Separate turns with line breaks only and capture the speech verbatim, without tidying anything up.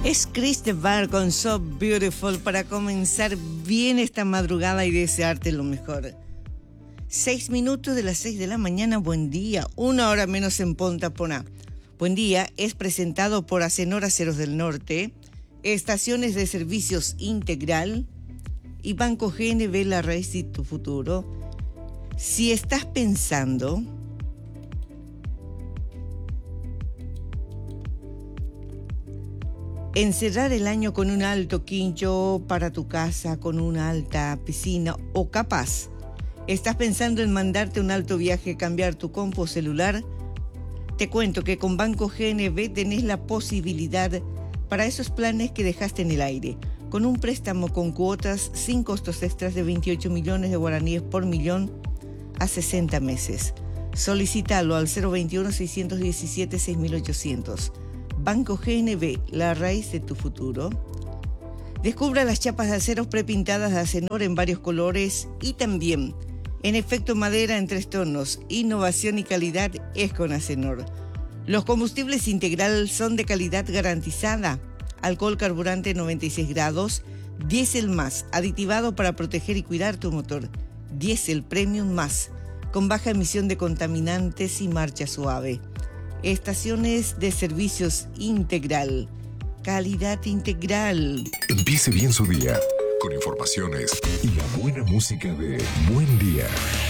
Es Chris de Bar con So Beautiful para comenzar bien esta madrugada y desearte lo mejor. Seis minutos de las seis de la mañana, buen día. Una hora menos en Ponta Poná. Buen día es presentado por Acenor Aceros del Norte, Estaciones de Servicios Integral y Banco G N B, la raíz de tu futuro. Si estás pensando en cerrar el año con un alto quincho para tu casa, con una alta piscina, o capaz estás pensando en mandarte un alto viaje, cambiar tu compu celular, te cuento que con Banco G N B tenés la posibilidad para esos planes que dejaste en el aire, con un préstamo con cuotas sin costos extras de veintiocho millones de guaraníes por millón a sesenta meses. Solicítalo al cero veintiuno, seiscientos diecisiete, seis mil ochocientos. Banco G N B, la raíz de tu futuro. Descubra las chapas de aceros prepintadas de Acenor en varios colores y también en efecto madera en tres tonos. Innovación y calidad es con Acenor. Los combustibles Integral son de calidad garantizada. Alcohol carburante noventa y seis grados. Diésel más, aditivado para proteger y cuidar tu motor. Diésel Premium más, con baja emisión de contaminantes y marcha suave. Estaciones de Servicios Integral. Calidad integral.
Empiece bien su día con informaciones y la buena música de Buen Día.